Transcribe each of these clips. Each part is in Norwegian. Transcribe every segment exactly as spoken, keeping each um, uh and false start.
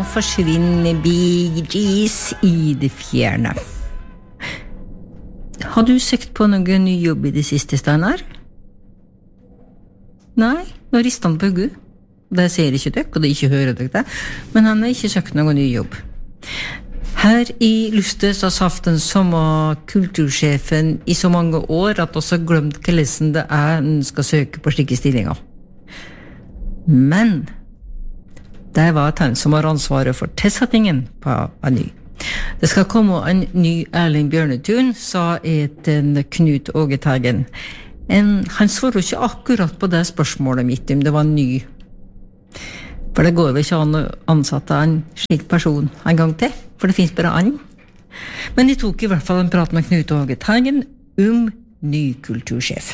forsvinner Bee Gees i det fjerne. Har du søkt på noen ny jobb i det siste, Steinar? Nei, nå rister han på hodet. Det ser ikke dere, og det ikke hører dere, men han har ikke søkt noen ny jobb. Her i Lustet så har hatt den samme kultursjefen i så mange år at også har glemt hvordan det er han skal søke på slike stillinger. Men det var han som har ansvaret for tilsettingen på en ny. Det skal komme en ny Erling Bjørnetun, sa et Knut Åge Teigen. En, han svarer ikke akkurat på det spørsmålet mitt om det var ny. For det går vel ikke an å ansette en slik person en gang til, for det finnes bare an. Men de tok i hvert fall en prat med Knut Åge Teigen om ny kultursjef.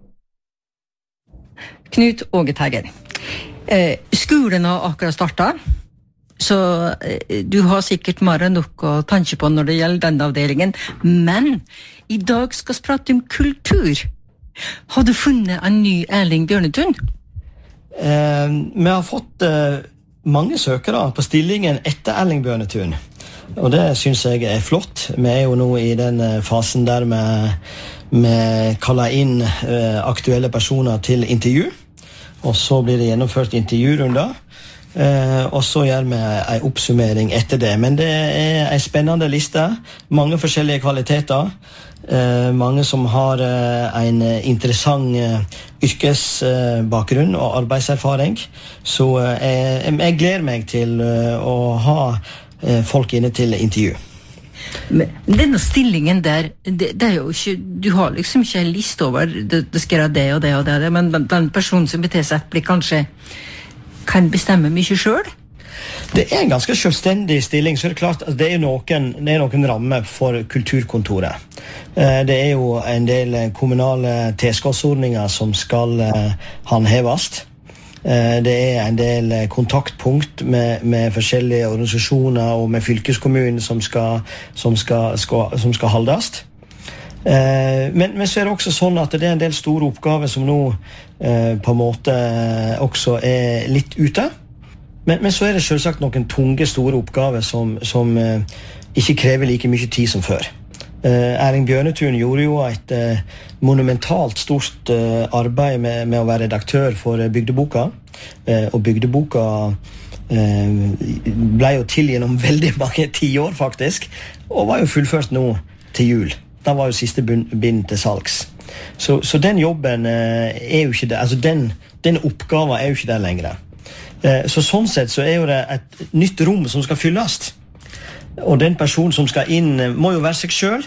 Knut Åge Teigen. Eh, skolen har akkurat startet, så eh, du har sikkert mer enn nok å tenke på når det gjelder denne avdelingen, men i dag skal vi prate om kultur. Har du funnet en ny Erling Bjørnetun? Eh, vi har fått eh, mange søkere på stillingen etter Erling Bjørnetun, og det synes jeg er flott. Vi er jo nå i den fasen der vi, vi kaller inn eh, aktuelle personer til intervju, og så blir det gjennomført intervjurunder, eh, og så gjør vi en oppsummering etter det. Men det er en spennende liste, mange forskjellige kvaliteter, eh, mange som har eh, en interessant eh, yrkesbakgrunn og arbeidserfaring, så eh, jeg, jeg gleder meg til eh, å ha eh, folk inne til intervju. Men denne stillingen der, det, det er jo ikke, du har liksom ikke en liste over, det, det skal gjøre det og det og det, men den personen som beter seg blir kanskje, kan bestemme mye selv? Det er en ganske selvstendig stilling, så er det klart at det er noen, det er noen rammer for kulturkontoret. Det er jo en del kommunale tilskuddsordninger som skal håndheves. Det er en del kontaktpunkt med, med forskjellige organisasjoner og med fylkeskommunen som skal, som skal, skal, som skal holdes. Men, men så er det også sånn at det er en del store oppgaver som nå på en måte også er litt ute. Men, men så er det selvsagt noen tunge, store oppgaver som, som ikke krever like mye tid som før. Uh, Erling Bjørnetun gjorde jo et uh, monumentalt stort uh, arbeid med, med å være redaktør for uh, Bygdeboka, uh, og Bygdeboka uh, ble jo til gjennom veldig mange tiår faktisk, og var jo fullført nå til jul. Da var jo siste bind til salgs. Så, så den jobben uh, er jo ikke det, altså den, den oppgaven er jo ikke der lenger. Uh, så sånn sett så er jo det et nytt rom som skal fylles. Og den personen som skal inn må jo være seg selv.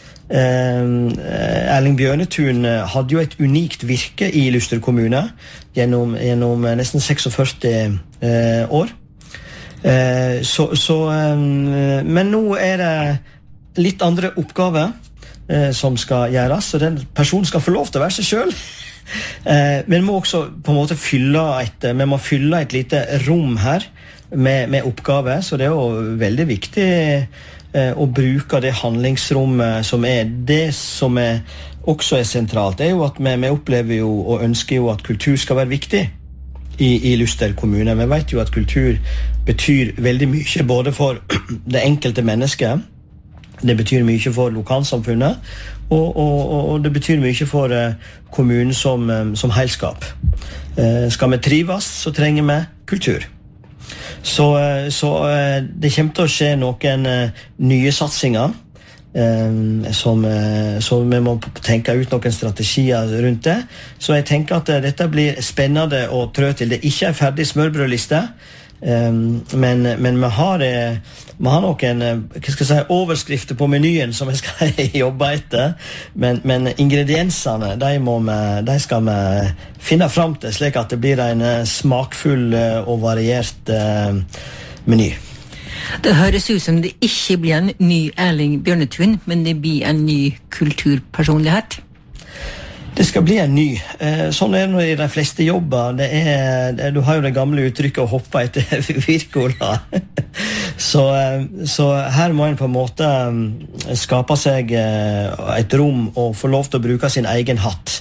Eh, Erling Bjørnetun hadde jo et unikt virke i Luster kommune gjennom, gjennom nesten førtiseks eh, år. Eh, så, så, eh, men nå er det litt andre oppgaver eh, som skal gjøres, så den personen skal få lov til å være seg selv. Eh, men må også på en måte fylle et, vi må fylle et lite rom her med, med oppgaver, så det er jo veldig viktig eh, å bruke det handlingsrommet som er det som er, også er sentralt. Det er jo at vi, vi opplever jo og ønsker jo at kultur skal være viktig i, i Luster kommune. Vi vet jo at kultur betyr veldig mye både for det enkelte mennesket, det betyr mye for lokalsamfunnet, og, og, og det betyr mye for uh, kommunen som, um, som helskap. Uh, skal vi trives, så trenger vi kultur. Så, uh, så uh, det kommer til å skje noen uh, nye satsinger, uh, som, uh, så vi må tenke ut noen strategier rundt det. Så jeg tenker at uh, dette blir spennende å trø til. Det ikke er ferdig smørbrødliste, um, men, men vi har uh, Vi har noen hva skal jeg si, overskrifter på menyen som vi skal jobbe etter, men, men ingrediensene de, må vi, de skal vi finne frem til, slik at det blir en smakfull og variert uh, meny. Det høres ut som det ikke blir en ny Erling Bjørnetun, men det blir en ny kulturpersonlighet. Det skal bli en ny. Sånn er det i de fleste jobber. Det er, du har jo det gamle uttrykket å hoppe etter virkola. Så, så her må en på en måte skape seg et rom og få lov til å bruke sin egen hatt.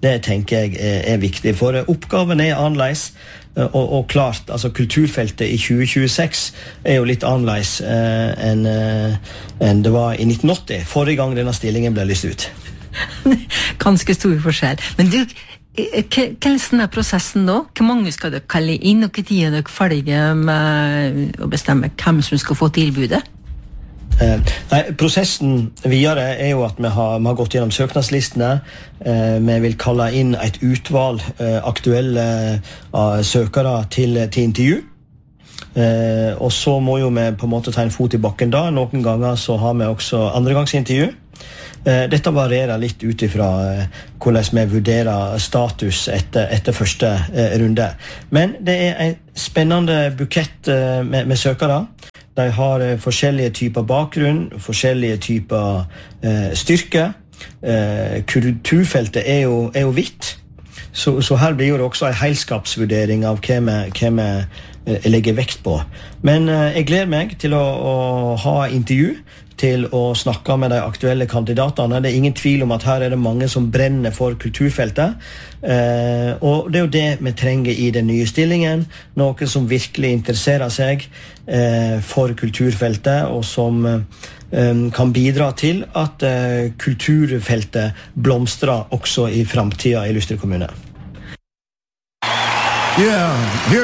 det tenker jeg er, er viktig, for oppgaven er annerledes, og, og klart, altså kulturfeltet i tjue tjueseks er jo litt annerledes eh, enn eh, enn det var i nitten åtti, forrige gang denne stillingen ble lyst ut. Ganske stor forskjell. Men du, hvordan er prosessen da? Hvor mange skal dere kalle inn, og hva tid er dere ferdige med å bestemme hvem som skal få tilbudet? Eh, nei, prosessen videre er jo at vi har, vi har gått gjennom søknadslistene. Eh, vi vil kalle inn et utvalg eh, aktuelle eh, søkere til, til intervju. Eh, og så må jo vi på en måte ta en fot i bakken da. Noen ganger så har vi også andregangsintervju. Eh, dette varierer litt ut ifra eh, hvordan vi vurderer status etter, etter første eh, runde. Men det er en spennende bukett eh, med, med søkere. De har eh, forskjellige typer bakgrunn, forskjellige typer eh, styrke. Eh, kulturfeltet er jo, er jo vidt, så, så her blir det også en helskapsvurdering av hva vi, hva vi eh, legger vekt på. Men eh, jeg gleder meg til å, å ha intervju, til å snakke med de aktuelle kandidatene. Det er ingen tvil om at her er det mange som brenner for kulturfeltet, eh, og det er jo det vi trenger i den nye stillingen, noen som virkelig interesserer seg eh, for kulturfeltet, og som eh, kan bidra til at eh, kulturfeltet blomstrer også i fremtiden i Luster kommune. Yeah, here